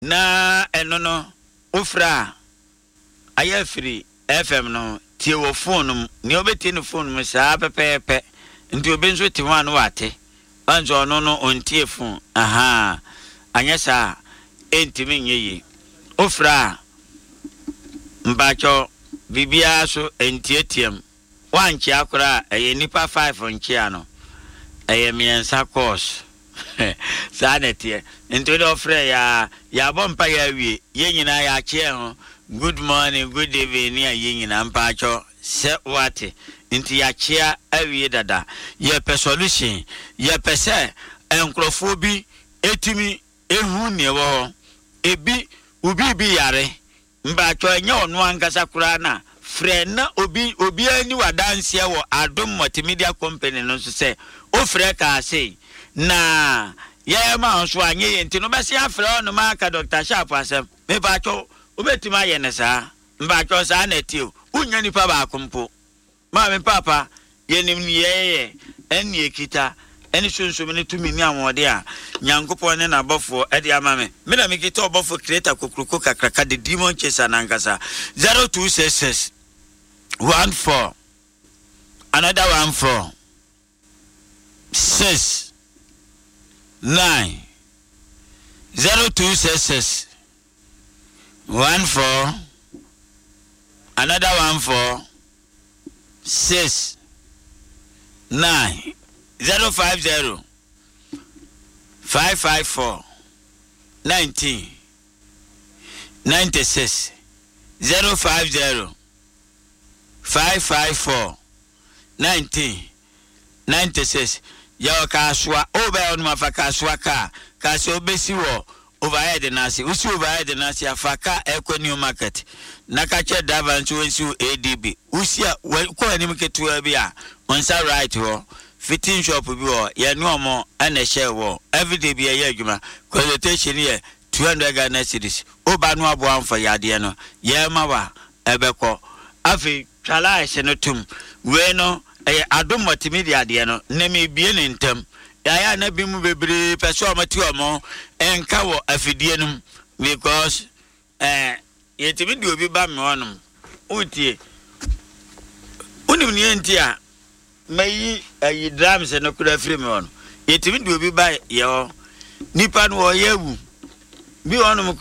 na eno no ofra aye free FM no tie wo phone ne obeti ne phone mu saa pepepe nti obenzo ti ho anu wate anzo no ontie phone aha anya saa entimi nyeyi ofra mbacho bibia so entietiem wanchi akora eye nipa 5 nchia no eye miensa course sanetie nti ofra ya bompa ya wie ye nyina ya chie ho good morning good evening ye nyina mpacho se wate nti ya chia awie dada ye pe solution ye pese enkrofo bi etimi ehu ne wo ebi ubi bi yare mbacho enye onu ankasa kura na frena obi ani wadanse wo Adom Multimedia Company no so se ofre ka sei na ye ma so anye ye nti no bese afre no ma ka Dr. Sharp asem me bacho obetima ye ne saa mbacho saa na tio unya nipa ba akompo ma me papa ye nim ye eni ekita eni sunsun ne tumi ni amode a nyankopon ne na bofo e de ama me na me kita obofo creator kokruko kakraka de demon chesa nankasa 0266 14 another 14 6 9 0266 14 another 14 6 9 050 554 19 96 050 554 19 96 ya kaswa oba onu mafaka swaka kasi obesi wo overhead nasi usi overhead nasi afaka Eco New Market nakache davansi wensi ADB usi kwa ni mketu bi a onsa right ho fitting shop bi wo ye no mo ana share wo everyday bi ye adwuma consultation ye 200 Ghana cedis oba no abo amfa yade no ye ma wa ebeko afi twala ese no tum we no Adom Multimedia de no na me bie ne ntam ya na bi mu bebre pese o mati o mo enka wo afidie num because yetimi de obi ba me wonum utie unim ni entia mayi ayi drums no kura free me won yetimi de obi ba ye nipa no wo yewu bi wonum